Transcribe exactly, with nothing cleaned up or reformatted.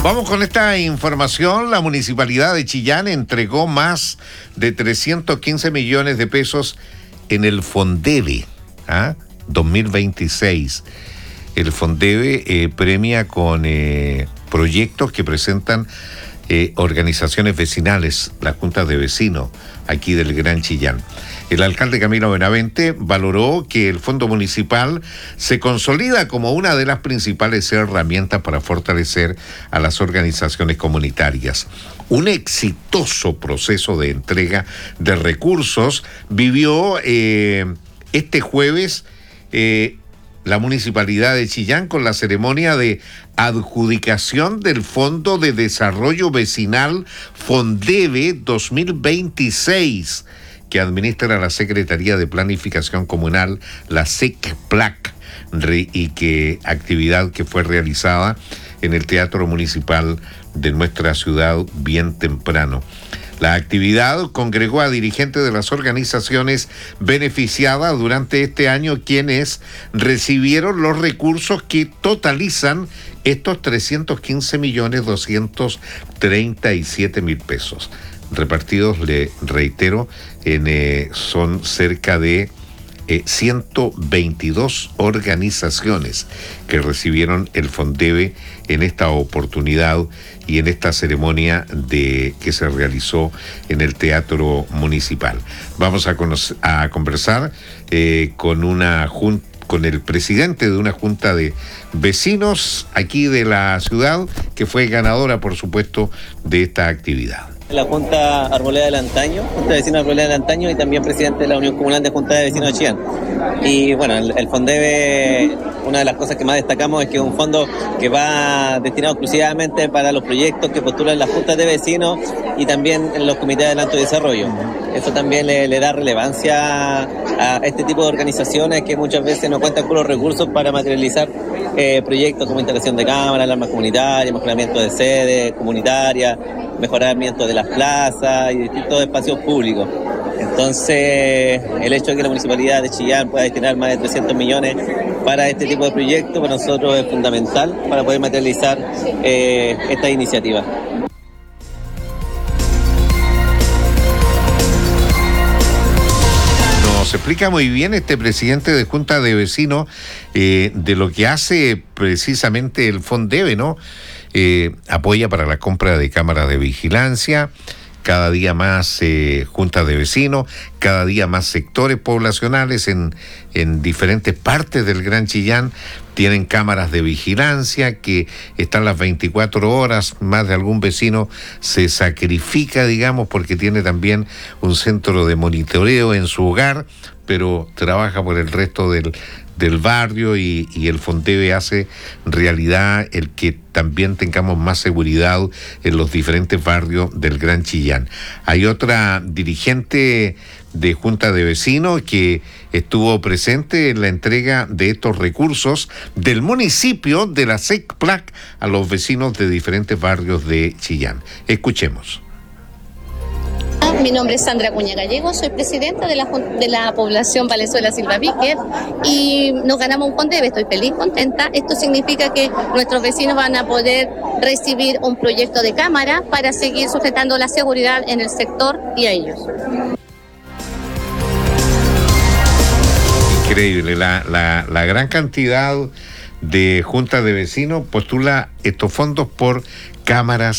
Vamos con esta información. La Municipalidad de Chillán entregó más de trescientos quince millones de pesos en el Fondeve, ¿ah? dos mil veintiséis. El Fondeve eh, premia con eh, proyectos que presentan eh, organizaciones vecinales, las juntas de vecinos aquí del Gran Chillán. El alcalde Camilo Benavente valoró que el Fondo Municipal se consolida como una de las principales herramientas para fortalecer a las organizaciones comunitarias. Un exitoso proceso de entrega de recursos vivió eh, este jueves eh, la Municipalidad de Chillán con la ceremonia de adjudicación del Fondo de Desarrollo Vecinal Fondeve dos mil veintiséis, que administra la Secretaría de Planificación Comunal, la SECPLAC, y que actividad que fue realizada en el Teatro Municipal de nuestra ciudad bien temprano. La actividad congregó a dirigentes de las organizaciones beneficiadas durante este año, quienes recibieron los recursos que totalizan estos trescientos quince millones doscientos treinta y siete mil pesos. Repartidos, le reitero, en, eh, son cerca de eh, ciento veintidós organizaciones que recibieron el Fondeve en esta oportunidad y en esta ceremonia de que se realizó en el Teatro Municipal. Vamos a, conocer, a conversar eh, con una junta, con el presidente de una junta de vecinos aquí de la ciudad, que fue ganadora, por supuesto, de esta actividad. La Junta Arboleda del Antaño, Junta de Vecinos Arboleda del Antaño, y también presidente de la Unión Comunal de Junta de Vecinos de Chillán. Y bueno, el, el Fondeve, una de las cosas que más destacamos es que es un fondo que va destinado exclusivamente para los proyectos que postulan las juntas de vecinos y también en los comités de adelanto y desarrollo. Eso también le, le da relevancia a este tipo de organizaciones que muchas veces no cuentan con los recursos para materializar eh, proyectos como instalación de cámaras, alarmas comunitarias, mejoramiento de sedes comunitarias, mejoramiento de las plazas y distintos espacios públicos. Entonces, el hecho de que la Municipalidad de Chillán pueda destinar más de trescientos millones para este tipo de proyectos, para nosotros es fundamental para poder materializar eh, esta iniciativa. Nos explica muy bien este presidente de Junta de Vecinos eh, de lo que hace precisamente el Fondeve, ¿no? Eh, apoya para la compra de cámaras de vigilancia, cada día más eh, juntas de vecinos, cada día más sectores poblacionales en, en diferentes partes del Gran Chillán tienen cámaras de vigilancia que están las veinticuatro horas, más de algún vecino se sacrifica, digamos, porque tiene también un centro de monitoreo en su hogar, pero trabaja por el resto del, del barrio y, y el Fondeve hace realidad el que también tengamos más seguridad en los diferentes barrios del Gran Chillán. Hay otra dirigente de Junta de Vecinos que estuvo presente en la entrega de estos recursos del municipio de la SECPLAC a los vecinos de diferentes barrios de Chillán. Escuchemos. Mi nombre es Sandra Cuña Gallego, soy presidenta de la, de la población Valenzuela Silva Víquez y nos ganamos un Fondeve, estoy feliz, contenta. Esto significa que nuestros vecinos van a poder recibir un proyecto de cámara para seguir sujetando la seguridad en el sector y a ellos. Increíble, la, la, la gran cantidad de juntas de vecinos postula estos fondos por cámaras